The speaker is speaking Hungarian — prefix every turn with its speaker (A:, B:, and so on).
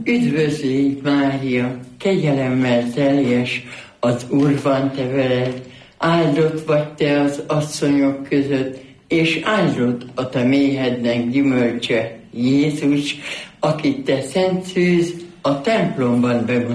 A: Üdvözlégy, Mária, kegyelemmel teljes, az Úr van te veled, áldott vagy te az asszonyok között, és áldott a te méhednek gyümölcse, Jézus, akit te szent szűz a templomban bemutattál.